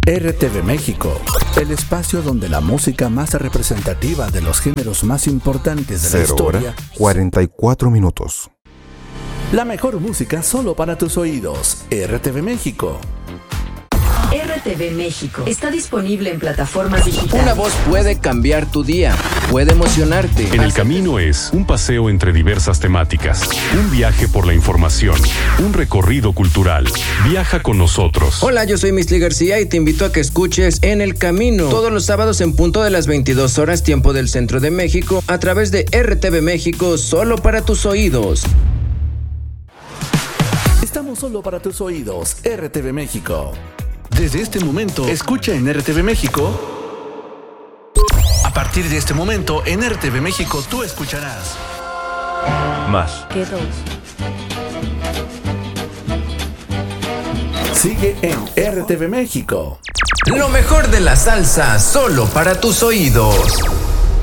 RTV México, el espacio donde la música más representativa de los géneros más importantes de la 0 historia. hora 44 minutos. La mejor música solo para tus oídos. RTV México. RTV México está disponible en plataformas digitales. Una voz puede cambiar tu día, puede emocionarte. En el camino es un paseo entre diversas temáticas, un viaje por la información, un recorrido cultural. Viaja con nosotros. Hola, yo soy Misty García y te invito a que escuches En el Camino todos los sábados en punto de las 22 horas tiempo del Centro de México a través de RTV México, solo para tus oídos. Estamos solo para tus oídos. RTV México. Desde este momento, escucha en RTV México. A partir de este momento, en RTV México, tú escucharás Más. ¿Qué dos? Sigue en RTV México. Lo mejor de la salsa, solo para tus oídos.